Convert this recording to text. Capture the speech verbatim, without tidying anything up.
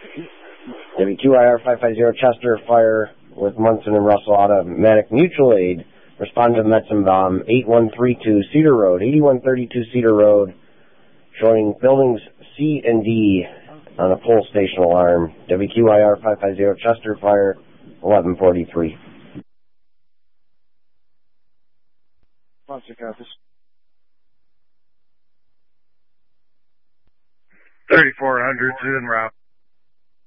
W Q I R five five zero Chester, fire with Munson and Russell Automatic Mutual Aid. Respond to the Metzenbaum, eight one three two Cedar Road, eighty-one thirty-two Cedar Road, showing buildings C and D on a full station alarm. W Q I R five five zero Chester, fire eleven forty-three. Monster Campus. thirty-four hundred's en route.